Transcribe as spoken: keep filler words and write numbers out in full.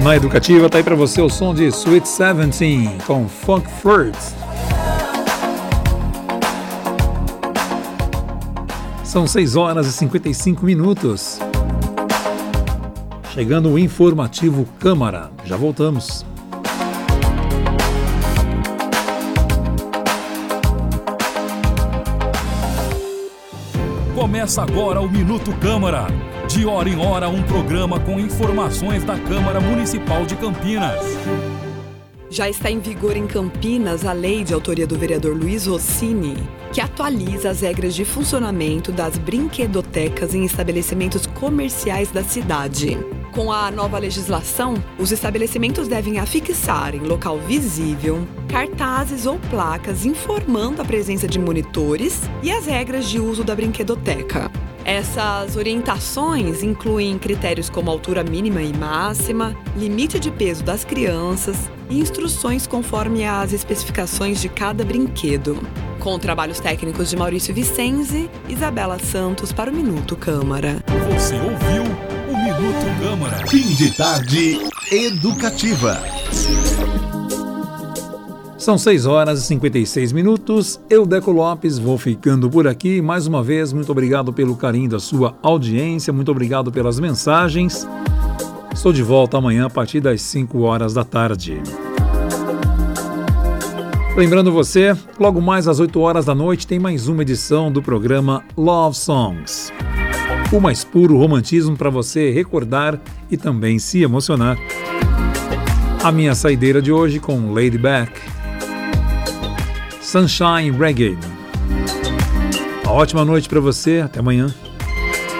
Na Educativa tá aí pra você o som de Sweet Seventeen com Funk Fruits. São seis horas e cinquenta e cinco minutos. Chegando o informativo Câmara. Já voltamos. Começa agora o Minuto Câmara. De hora em hora, um programa com informações da Câmara Municipal de Campinas. Já está em vigor em Campinas a lei de autoria do vereador Luiz Rossini, que atualiza as regras de funcionamento das brinquedotecas em estabelecimentos comerciais da cidade. Com a nova legislação, os estabelecimentos devem afixar em local visível cartazes ou placas informando a presença de monitores e as regras de uso da brinquedoteca. Essas orientações incluem critérios como altura mínima e máxima, limite de peso das crianças e instruções conforme as especificações de cada brinquedo. Com trabalhos técnicos de Maurício Vicenzi, Isabela Santos para o Minuto Câmara. Você ouviu o Minuto Câmara. Fim de tarde educativa. São seis horas e cinquenta e seis minutos. Eu, Deco Lopes, vou ficando por aqui. Mais uma vez, muito obrigado pelo carinho da sua audiência, muito obrigado pelas mensagens. Estou de volta amanhã a partir das cinco horas da tarde. Lembrando você, logo mais às oito horas da noite tem mais uma edição do programa Love Songs. O mais puro romantismo para você recordar e também se emocionar. A minha saideira de hoje com Lady Beck, Sunshine Reggae. Uma ótima noite para você, até amanhã.